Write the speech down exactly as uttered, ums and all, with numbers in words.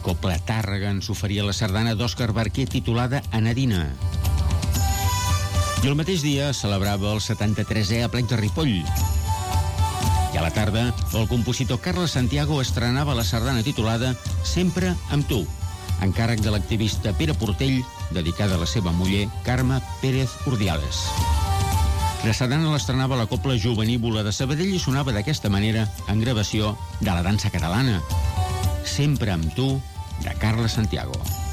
Cobla Tàrrega ens oferia la sardana d'Òscar Barquer titulada Anadina. I el mateix dia celebrava el setanta-tresè aplec de Ripoll. I a la tarda, el compositor Carles Santiago estrenava la sardana titulada Sempre amb tu, encàrrec de l'activista Pere Portell, dedicada a la seva muller Carme Pérez Urdiales. La sardana l'estrenava la Cobla Jovenívola de Sabadell i sonava d'aquesta manera en gravació de la dansa catalana. Sempre amb tu, de Carles Santiago.